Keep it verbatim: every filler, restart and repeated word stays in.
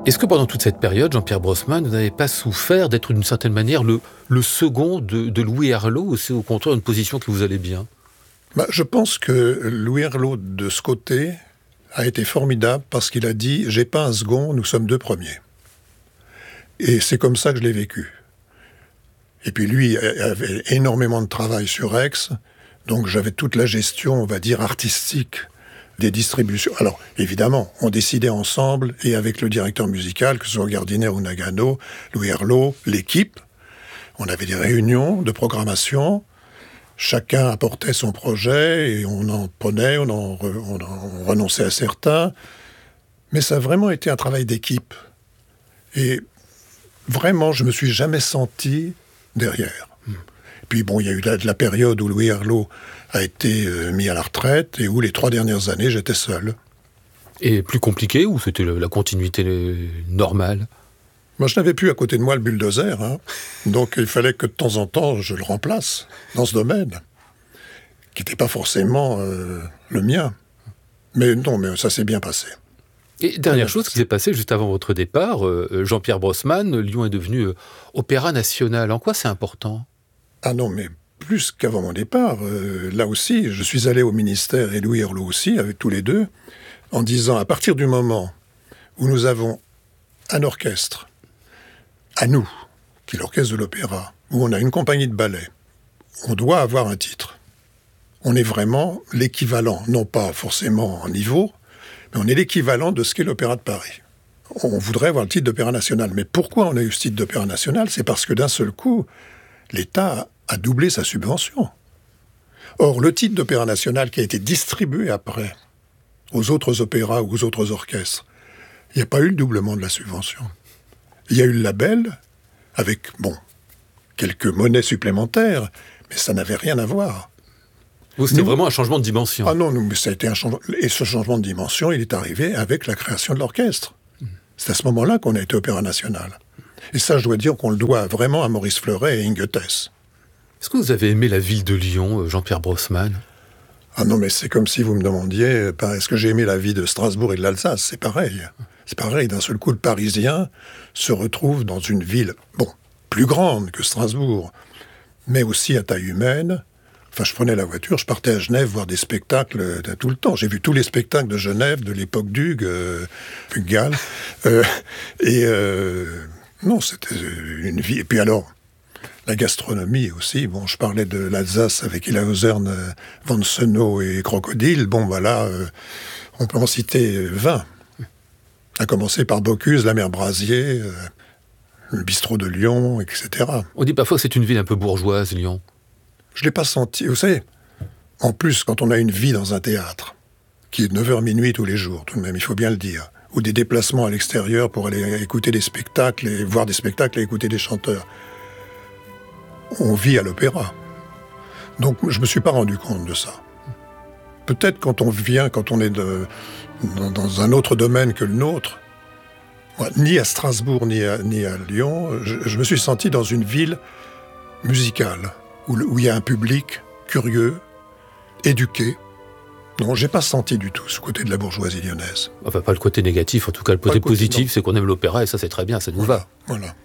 Est-ce que pendant toute cette période, Jean-Pierre Brossman, vous n'avez pas souffert d'être d'une certaine manière le, le second de, de Louis Herlaut, ou c'est au contraire une position qui vous allait bien? Bah, je pense que Louis Herlaut, de ce côté, a été formidable parce qu'il a dit « j'ai pas un second, nous sommes deux premiers ». Et c'est comme ça que je l'ai vécu. Et puis lui avait énormément de travail sur Aix, donc j'avais toute la gestion, on va dire, artistique des distributions. Alors, évidemment, on décidait ensemble, et avec le directeur musical, que ce soit Gardiner ou Nagano, Louis Herlaut, l'équipe, on avait des réunions de programmation, chacun apportait son projet, et on en prenait, on en, re, on en renonçait à certains, mais ça a vraiment été un travail d'équipe. Et vraiment, je me suis jamais senti derrière. Mmh. Puis bon, il y a eu la, la période où Louis Herlaut a été euh, mis à la retraite et où les trois dernières années, j'étais seul. Et plus compliqué, ou c'était le, la continuité normale? Moi, je n'avais plus à côté de moi le bulldozer, hein. Donc il fallait que de temps en temps, je le remplace dans ce domaine, qui n'était pas forcément euh, le mien. Mais non, mais ça s'est bien passé. Et dernière chose qui s'est passée juste avant votre départ, euh, Jean-Pierre Brossman, Lyon est devenu euh, Opéra National. En quoi c'est important? Ah non, mais plus qu'avant mon départ, euh, là aussi, je suis allé au ministère, et Louis Herlaut aussi, avec tous les deux, en disant, à partir du moment où nous avons un orchestre, à nous, qui est l'orchestre de l'opéra, où on a une compagnie de ballet, on doit avoir un titre. On est vraiment l'équivalent, non pas forcément en niveau, mais on est l'équivalent de ce qu'est l'Opéra de Paris. On voudrait avoir le titre d'Opéra National. Mais pourquoi on a eu ce titre d'Opéra National? C'est parce que d'un seul coup, l'État a doublé sa subvention. Or, le titre d'Opéra National qui a été distribué après aux autres opéras ou aux autres orchestres, il n'y a pas eu le doublement de la subvention. Il y a eu le label avec, bon, quelques monnaies supplémentaires, mais ça n'avait rien à voir. Vous, c'était nous, vraiment un changement de dimension. Ah non, nous, mais ça a été un changement. Et ce changement de dimension, il est arrivé avec la création de l'orchestre. Mmh. C'est à ce moment-là qu'on a été Opéra National. Et ça, je dois dire qu'on le doit vraiment à Maurice Fleuret et Inge Thess. Est-ce que vous avez aimé la ville de Lyon, Jean-Pierre Brossman? Ah non, mais c'est comme si vous me demandiez, est-ce que j'ai aimé la vie de Strasbourg et de l'Alsace? C'est pareil. C'est pareil, d'un seul coup, le Parisien se retrouve dans une ville, bon, plus grande que Strasbourg, mais aussi à taille humaine. Enfin, je prenais la voiture, je partais à Genève voir des spectacles de, tout le temps. J'ai vu tous les spectacles de Genève, de l'époque d'Hugues, euh, Hugues Gall. Euh, et euh, non, c'était une vie. Et puis alors, la gastronomie aussi. Bon, je parlais de l'Alsace avec Ilhausern, euh, Van Senow et Crocodile. Bon, voilà, euh, on peut en citer vingt. À commencer par Bocuse, la mer Brasier, euh, le bistrot de Lyon, et cetera. On dit parfois que c'est une ville un peu bourgeoise, Lyon. Je ne l'ai pas senti. Vous savez, en plus, quand on a une vie dans un théâtre, qui est de neuf heures minuit tous les jours, tout de même, il faut bien le dire, ou des déplacements à l'extérieur pour aller écouter des spectacles, et voir des spectacles et écouter des chanteurs, on vit à l'opéra. Donc, je ne me suis pas rendu compte de ça. Peut-être quand on vient, quand on est de, dans, dans un autre domaine que le nôtre, moi, ni à Strasbourg, ni à, ni à Lyon, je, je me suis senti dans une ville musicale, où, où il y a un public curieux, éduqué. Non, j'ai pas senti du tout ce côté de la bourgeoisie lyonnaise. Enfin, pas le côté négatif, en tout cas le côté, le côté positif, non. C'est qu'on aime l'opéra, et ça c'est très bien, ça nous voilà, va. Voilà.